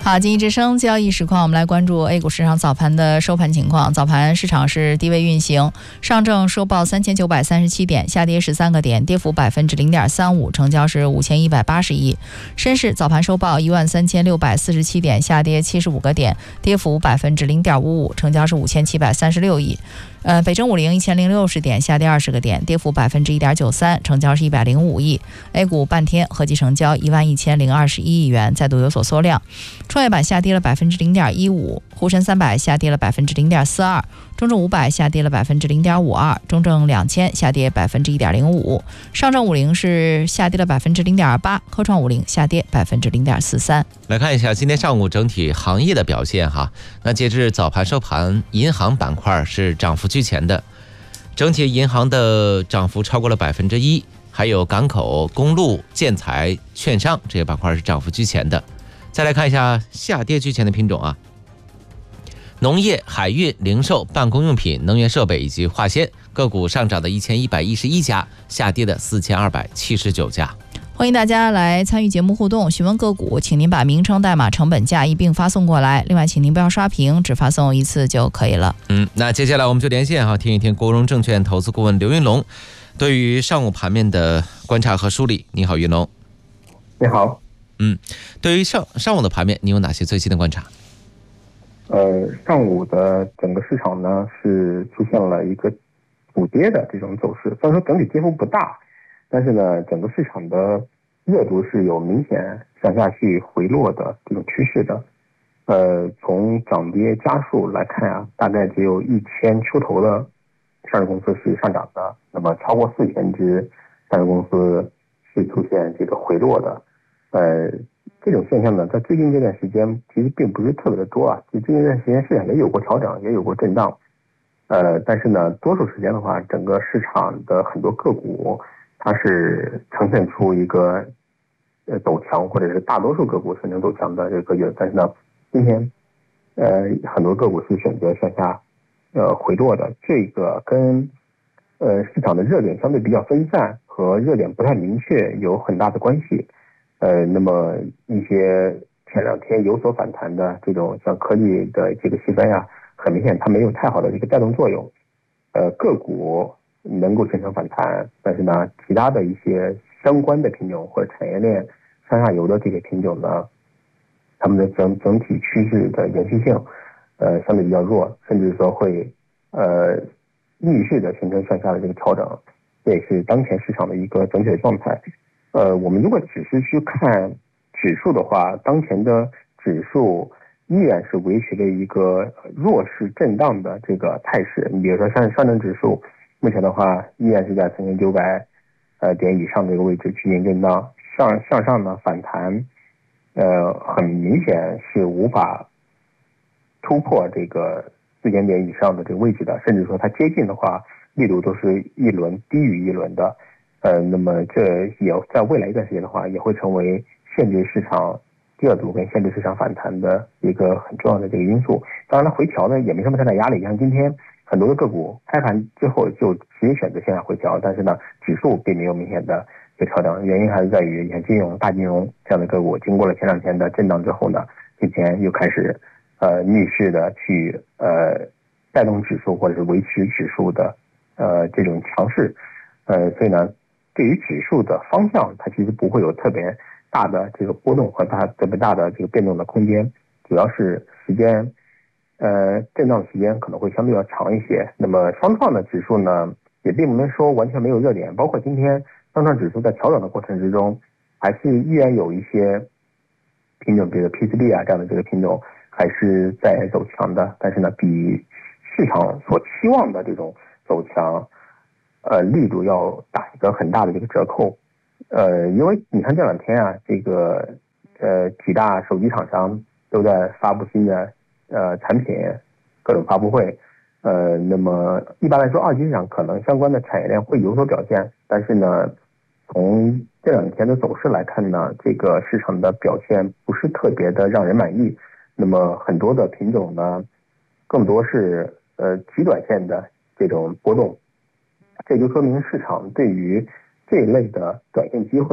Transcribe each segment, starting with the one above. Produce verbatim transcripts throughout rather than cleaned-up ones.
好，经济之声交易实况，我们来关注 A 股市场早盘的收盘情况。早盘市场是低位运行，上证收报三千九百三十七点，下跌十三个点，跌幅百分之零点三五，成交是五千一百八十亿。深市早盘收报一万三千六百四十七点，下跌七十五个点，跌幅百分之零点五五，成交是五千七百三十六亿。呃，北证五零一千零六十点，下跌二十个点，跌幅百分之一点九三，成交是一百零五亿。A 股半天合计成交一万一千零二十一亿元，再度有所缩量。创业板下跌了百分之零点一五，沪深三百下跌了百分之零点四二，中证五百下跌了百分之零点五二，中证两千下跌百分之一点零五，上证五零是下跌了百分之零点二八，科创五零下跌百分之零点四三。 来看一下今天上午整体行业的表现哈。那截至早盘收盘，银行板块是涨幅居前的，整体银行的涨幅超过了百分之一，还有港口、公路、建材、券商这些板块是涨幅居前的。再来看一下下跌居前的品种啊，农业、海运、零售、办公用品、能源设备以及化纤，个股上涨的一千一百一十一家，下跌的四千二百七十九家。 欢迎大家来参与节目互动，询问个股，请您把名称、代码、成本价一并发送过来。另外，请您不要刷屏，只发送一次就可以了。 嗯，那接下来我们就连线哈，听一听国荣证券投资顾问刘云龙对于上午盘面的观察和梳理。你好，云龙。 你好。 嗯，对于上上午的盘面，你有哪些最新的观察？ 呃，上午的整个市场呢是出现了一个补跌的这种走势，虽然说整体跌幅不大，但是呢，整个市场的热度是有明显向下去回落的这种趋势的。呃，从涨跌家数来看啊，大概只有一千出头的上市公司是上涨的，那么超过四千只上市公司是出现这个回落的。呃，这种现象呢，在最近这段时间其实并不是特别的多啊。就最近这段时间市场也有过调整，也有过震荡。呃，但是呢，多数时间的话，整个市场的很多个股它是呈现出一个呃走强，或者是大多数个股呈现走强的这个格局。但是呢，今天呃很多个股是选择向下呃回落的，这个跟呃市场的热点相对比较分散和热点不太明确有很大的关系。呃，那么一些前两天有所反弹的这种像科技的这个细分啊，很明显它没有太好的这个带动作用。呃，个股能够形成反弹，但是呢，其他的一些相关的品种或者产业链上下游的这些品种呢，它们的整整体趋势的延续性，呃，相对比较弱，甚至说会呃逆势的形成向下的这个调整，这也是当前市场的一个整体的状态。呃，我们如果只是去看指数的话，当前的指数依然是维持着一个弱势震荡的这个态势。你比如说像上证指数，目前的话依然是在三千九百呃点以上的一个位置区间震荡，上向上呢反弹，呃，很明显是无法突破这个四千点以上的这个位置的，甚至说它接近的话，力度都是一轮低于一轮的。呃，那么这也在未来一段时间的话，也会成为限制市场热度跟限制市场反弹的一个很重要的这个因素。当然了，回调呢也没什么太大压力，像今天很多的个股开盘之后就直接选择向下回调，但是呢，指数并没有明显的这个调整，原因还是在于像金融、大金融这样的个股，经过了前两天的震荡之后呢，今天又开始呃逆势的去呃带动指数或者是维持指数的呃这种强势，呃，所以呢。对于指数的方向，它其实不会有特别大的这个波动和它特别大的这个变动的空间，主要是时间，呃，震荡的时间可能会相对要长一些。那么双创的指数呢，也并不能说完全没有热点，包括今天双创指数在调整的过程之中，还是依然有一些品种，比如 P C B 啊这样的这个品种还是在走强的，但是呢，比市场所期望的这种走强。呃，力度要打一个很大的这个折扣，呃，因为你看这两天啊，这个呃几大手机厂商都在发布新的呃产品，各种发布会，呃，那么一般来说二级市场可能相关的产业链会有所表现，但是呢，从这两天的走势来看呢，这个市场的表现不是特别的让人满意，那么很多的品种呢，更多是呃极短线的这种波动。这就说明市场对于这一类的短线机会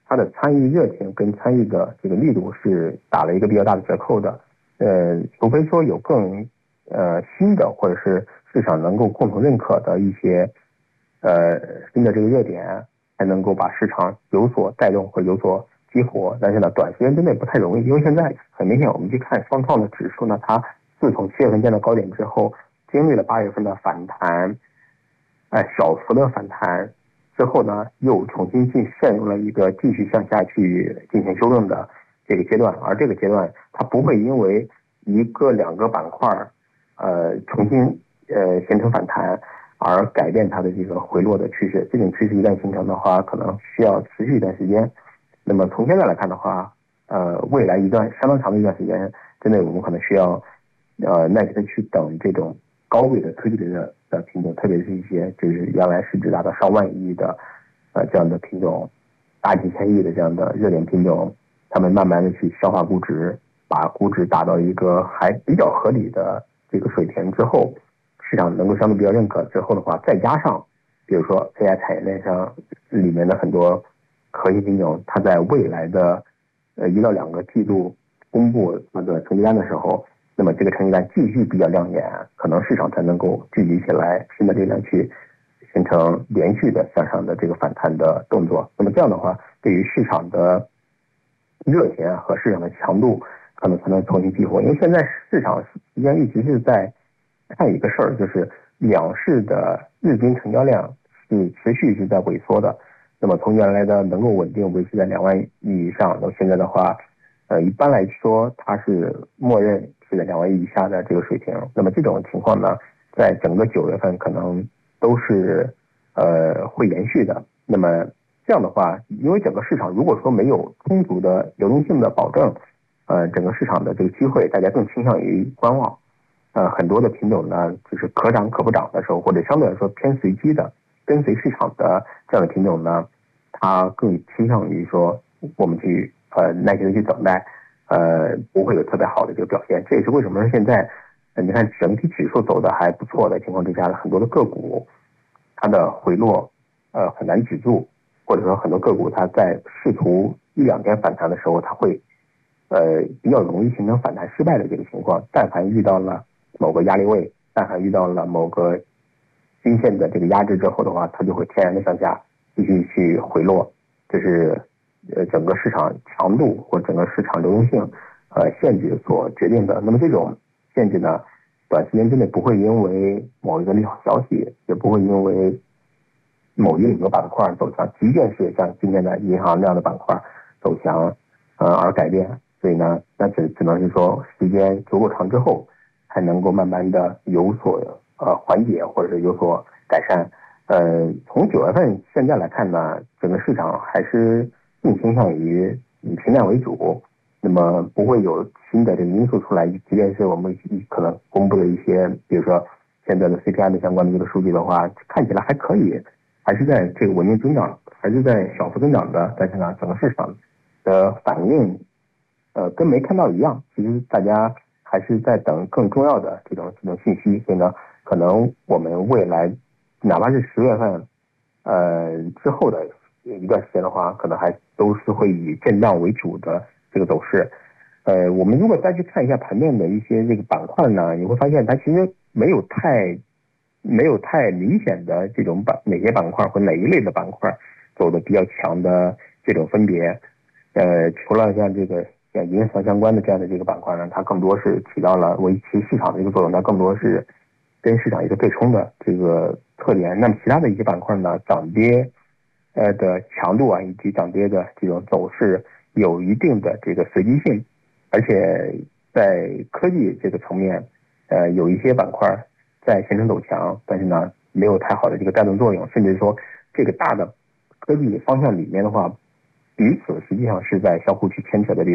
它的参与热情跟参与的这个力度是打了一个比较大的折扣的。呃，除非说有更呃新的或者是市场能够共同认可的一些呃新的这个热点，才能够把市场有所带动或有所激活。但是呢，短时间之内不太容易，因为现在很明显，我们去看双创的指数呢，它自从七月份见到高点之后，经历了八月份的反弹，哎、呃，小幅的反弹之后呢，又重新进陷入了一个继续向下去进行修正的这个阶段。而这个阶段，它不会因为一个两个板块呃重新呃形成反弹而改变它的这个回落的趋势。这种趋势一旦形成的话，可能需要持续一段时间。那么从现在来看的话，呃，未来一段相当长的一段时间之内，我们可能需要呃耐心的去等这种高位的科技类的的品种，特别是一些就是原来市值达到上万亿的呃这样的品种，大几千亿的这样的热点品种，他们慢慢的去消化估值，把估值达到一个还比较合理的这个水平之后，市场能够相对比较认可之后的话，再加上比如说 A I 产业链上里面的很多核心品种，它在未来的呃一到两个季度公布那个成绩单的时候，那么这个成绩单继续比较亮眼，可能市场才能够聚集起来新的力量去形成连续的向上的这个反弹的动作。那么这样的话，对于市场的热钱和市场的强度可能才能重新激活。因为现在市场实际上一直是在看一个事儿，就是两市的日均成交量是持续是在萎缩的。那么从原来的能够稳定维持在两万亿以上，到现在的话，呃，一般来说它是默认是在两万亿以下的这个水平。那么这种情况呢，在整个九月份可能都是呃会延续的。那么这样的话，因为整个市场如果说没有充足的流动性的保证，呃，整个市场的这个机会，大家更倾向于观望。呃，很多的品种呢，就是可涨可不涨的时候，或者相对来说偏随机的。跟随市场的这样的品种呢，它更倾向于说我们去呃耐心的去等待，呃不会有特别好的这个表现。这也是为什么现在呃你看整体指数走的还不错的情况之下，很多的个股它的回落呃很难止住，或者说很多个股它在试图一两天反弹的时候，它会呃比较容易形成反弹失败的这个情况。但凡遇到了某个压力位，但凡遇到了某个均线的这个压制之后的话，它就会天然的向下继续去回落。这是呃整个市场强度或整个市场流动性呃限制所决定的。那么这种限制呢，短时间之内不会因为某一个利好消息，也不会因为某一个领域板块走强，即便是像今天的银行这样的板块走强呃而改变。所以呢，那只只能是说时间足够长之后，才能够慢慢的有所呃缓解或者是有所改善。呃，从九月份现在来看呢，整个市场还是更倾向于以平淡为主。那么不会有新的这个因素出来，即便是我们可能公布的一些，比如说现在的 C P I 的相关的这个数据的话，看起来还可以，还是在这个稳定增长，还是在小幅增长的。但是呢，整个市场的反应，呃，跟没看到一样。其实大家还是在等更重要的这种这种信息。所以呢，可能我们未来哪怕是十月份，呃之后的一段时间的话，可能还都是会以震荡为主的这个走势。呃，我们如果再去看一下盘面的一些这个板块呢，你会发现它其实没有太没有太明显的这种板哪些板块或哪一类的板块走的比较强的这种分别。呃，除了像这个像银行相关的这样的这个板块呢，它更多是起到了维持市场的一个作用，它更多是跟市场一个对冲的这个特点。那么其他的一些板块呢，涨跌呃的强度啊，以及涨跌的这种走势有一定的这个随机性，而且在科技这个层面，呃，有一些板块在形成走强，但是呢，没有太好的这个带动作用，甚至说这个大的科技方向里面的话，彼此实际上是在相互去牵扯的这